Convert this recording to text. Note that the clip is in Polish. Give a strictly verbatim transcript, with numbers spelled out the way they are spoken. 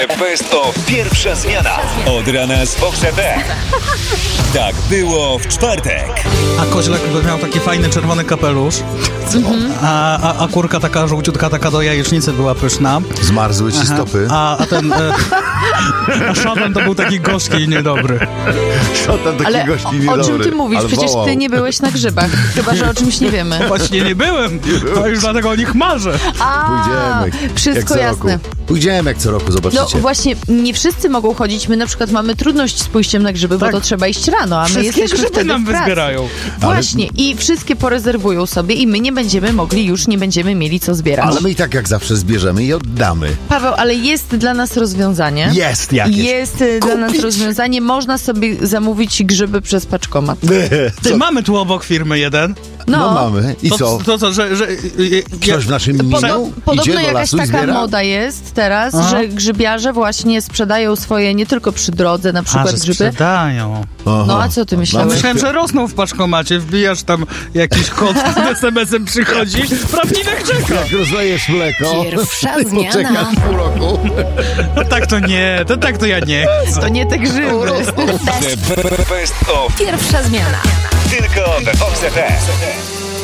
Best of pierwsza zmiana. Od rana z Fox F M. Tak było w czwartek. A Koźlek miał taki fajny czerwony kapelusz. Mhm. A, a, a kurka taka żółciutka, taka do jajecznicy była pyszna. Zmarzły ci Aha. stopy. A, a ten... E, a Szaban to był taki gorzki i niedobry. Szaban taki Ale gorzki o, niedobry. o czym ty mówisz? Ale Przecież wołał. ty nie byłeś na grzybach. Chyba, że o czymś nie wiemy. Właśnie nie byłem, a już dlatego o nich marzę. A, Pójdziemy. jak wszystko co jasne. Roku. Pójdziemy jak co roku, No zobaczycie. właśnie, nie wszyscy mogą chodzić. My na przykład mamy trudność z pójściem na grzyby, Tak. bo to trzeba iść rano, a my Wszystkie jesteśmy grzyby wtedy nam w pracy. wyzbierają. Właśnie, i wszystkie porezerwują sobie i my nie będziemy mogli, już nie będziemy mieli co zbierać. Ale my i tak jak zawsze zbierzemy i oddamy. Paweł, ale jest dla nas rozwiązanie. Jest jakieś. Jest y, dla nas Kupić. rozwiązanie. Można sobie zamówić grzyby przez paczkomat. Ty, Co? mamy tu obok firmy jeden. No, No mamy. I To co? to, co, że... że Ktoś w naszym Podo- miniu podobno idzie do jakaś lasu i taka zbiera? moda jest teraz, Aha. że grzybiarze właśnie sprzedają swoje nie tylko przy drodze, na A, przykład że grzyby. sprzedają. Aha. No a co ty myślałeś? Myślałem, że rosną w paczkomacie, wbijasz tam jakiś kod, z es em esem przychodzi, prawdziwek czeka. Jak rozlejesz mleko, Pierwsza to zmiana. poczekasz pół roku. No tak to nie, to tak to ja nie chcę. To nie te grzyby. The Best of Pierwsza zmiana. tylko we Fox F M.